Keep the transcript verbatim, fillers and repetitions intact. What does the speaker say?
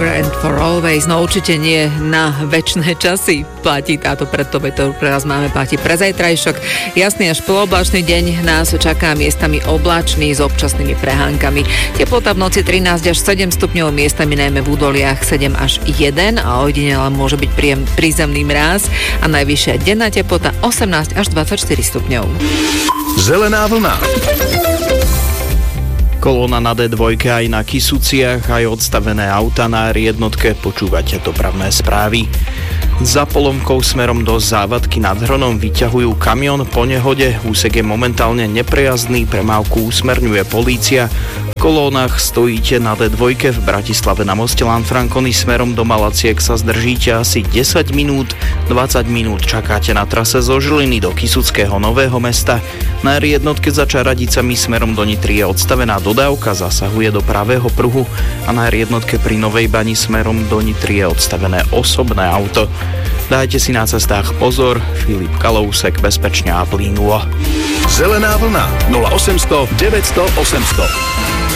forever and for always, no určite nie na večné časy platí táto predpoveď, ktorú pre nás máme, platí pre zajtrajšok. Jasný až poloblačný deň nás čaká, miestami oblačný s občasnými prehánkami. Teplota v noci trinásť až sedem stupňov, miestami najmä v údoliach sedem až jeden a ojedinele môže byť príjem, prízemný mráz a najvyššia denná teplota osemnásť až dvadsaťštyri stupňov. Zelená vlna. Kolóna na dé dva aj na Kysuciach, aj odstavené auta na er jednotke, počúvate dopravné správy. Za Polomkou smerom do Závadky nad Hronom vyťahujú kamión po nehode, úsek je momentálne neprejazdný, premávku usmerňuje polícia. V kolónach stojíte na dé dva v Bratislave na moste Lanfranconi smerom do Malaciek sa zdržíte asi desať minút, dvadsať minút čakáte na trase zo Žiliny do Kysuckého Nového Mesta. Na er jednotke za Čaradicami smerom do Nitry je odstavená dodávka, zasahuje do pravého pruhu a na er jednotke pri Novej Bani smerom do Nitry je odstavené osobné auto. Dajte si na cestách pozor, Filip Kalousek, bezpečne a plynulo. Zelená vlna nula osemsto deväťsto osemsto.